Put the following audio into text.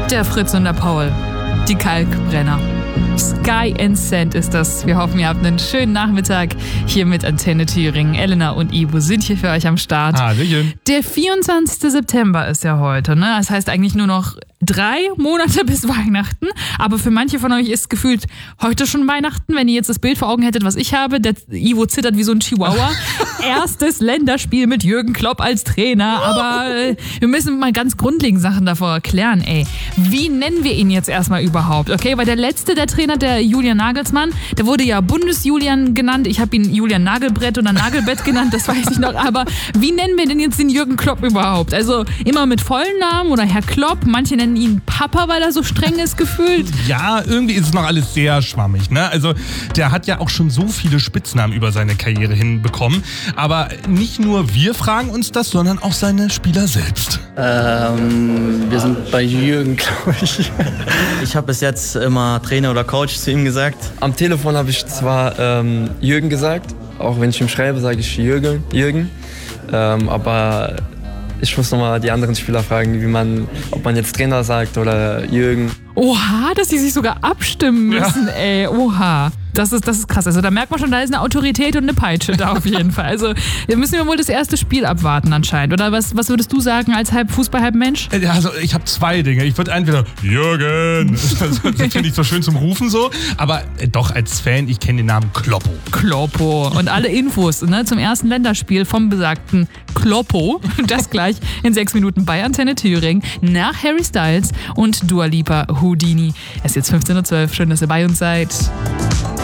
Der Fritz und der Paul, die Kalkbrenner. Sky and Sand ist das. Wir hoffen, ihr habt einen schönen Nachmittag hier mit Antenne Thüringen. Elena und Ivo sind hier für euch am Start. Hallöchen. Der 24. September ist ja heute, ne? Das heißt eigentlich nur noch 3 Monate bis Weihnachten. Aber für manche von euch ist gefühlt heute schon Weihnachten. Wenn ihr jetzt das Bild vor Augen hättet, was ich habe, der Ivo zittert wie so ein Chihuahua. Erstes Länderspiel mit Jürgen Klopp als Trainer. Aber wir müssen mal ganz grundlegende Sachen davor erklären, ey. Wie nennen wir ihn jetzt erstmal überhaupt? Okay, weil der letzte, der Trainer, der Julian Nagelsmann, der wurde ja Bundes-Julian genannt. Ich habe ihn Julian Nagelbrett oder Nagelbett genannt, das weiß ich noch. Aber wie nennen wir denn jetzt den Jürgen Klopp überhaupt? Also immer mit vollen Namen oder Herr Klopp? Manche nennen ihn Papa, weil er so streng ist gefühlt. Ja, irgendwie ist es noch alles sehr schwammig, ne? Also der hat ja auch schon so viele Spitznamen über seine Karriere hinbekommen. Aber nicht nur wir fragen uns das, sondern auch seine Spieler selbst. Wir sind bei Jürgen, glaube ich. Ich habe bis jetzt immer Trainer oder Coach zu ihm gesagt. Am Telefon habe ich zwar Jürgen gesagt, auch wenn ich ihm schreibe, sage ich Jürgen. Aber ich muss nochmal die anderen Spieler fragen, ob man jetzt Trainer sagt oder Jürgen. Oha, dass die sich sogar abstimmen müssen, ja. Ey, oha. Das ist krass. Also da merkt man schon, da ist eine Autorität und eine Peitsche da auf jeden Fall. Also da müssen wir wohl das erste Spiel abwarten anscheinend. Oder was würdest du sagen als halb Fußball, halb Mensch? Also ich habe 2 Dinge. Ich würde entweder Jürgen, das finde ich so schön zum Rufen so, aber doch als Fan, ich kenne den Namen Kloppo. Kloppo. Und alle Infos zum ersten Länderspiel vom besagten Kloppo, das gleich in 6 Minuten bei Antenne Thüringen nach Harry Styles und Dua Lipa Houdini. Es ist jetzt 15:12 Uhr. Schön, dass ihr bei uns seid.